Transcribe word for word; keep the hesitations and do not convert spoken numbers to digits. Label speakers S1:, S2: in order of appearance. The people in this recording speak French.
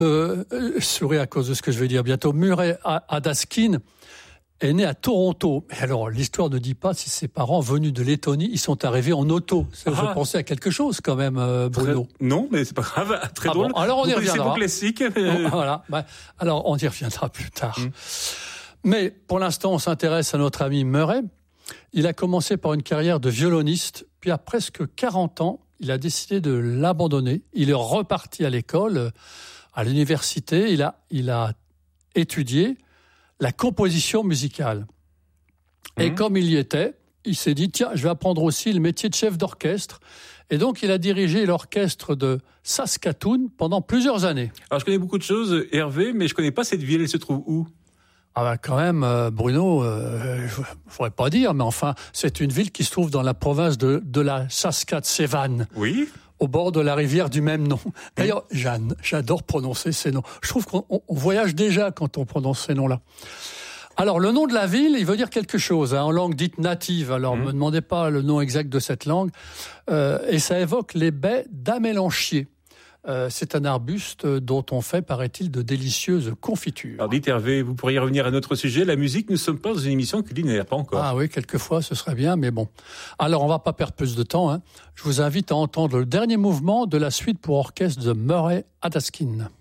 S1: Euh, je souris à cause de ce que je vais dire bientôt. Murray Adaskin est né à Toronto. Et alors, l'histoire ne dit pas si ses parents, venus de Lettonie, ils sont arrivés en auto. Ça fait penser à quelque chose, quand même, Bruno.
S2: Très... Non, mais c'est pas grave. Très ah drôle.
S1: Bon, alors, on y reviendra.
S2: C'est pour classique. Mais...
S1: Voilà. Bah, alors, on y reviendra plus tard. Mmh. Mais, pour l'instant, on s'intéresse à notre ami Murray. Il a commencé par une carrière de violoniste, puis à presque quarante ans, il a décidé de l'abandonner. Il est reparti à l'école, à l'université. Il a, il a étudié la composition musicale. Mmh. Et comme il y était, il s'est dit, tiens, je vais apprendre aussi le métier de chef d'orchestre. Et donc, il a dirigé l'orchestre de Saskatoon pendant plusieurs années.
S2: Alors, je connais beaucoup de choses, Hervé, mais je connais pas cette ville. Elle se trouve où ?
S1: Ah ben quand même, euh, Bruno, euh, je ne pourrais pas dire, mais enfin, c'est une ville qui se trouve dans la province de, de la Saskatchewan.
S2: Oui.
S1: Au bord de la rivière du même nom. D'ailleurs, Jeanne, j'adore prononcer ces noms. Je trouve qu'on on voyage déjà quand on prononce ces noms-là. Alors, le nom de la ville, il veut dire quelque chose, hein, en langue dite native. Alors, ne mmh. me demandez pas le nom exact de cette langue. Euh, et ça évoque les baies d'amélanchier. Euh, c'est un arbuste dont on fait, paraît-il, de délicieuses confitures.
S2: Alors dites Hervé, vous pourriez revenir à notre sujet, la musique. Nous ne sommes pas dans une émission culinaire, pas encore.
S1: Ah oui, quelquefois ce serait bien, mais bon. Alors on va pas perdre plus de temps. Hein. Je vous invite à entendre le dernier mouvement de la suite pour orchestre de Murray Adaskin.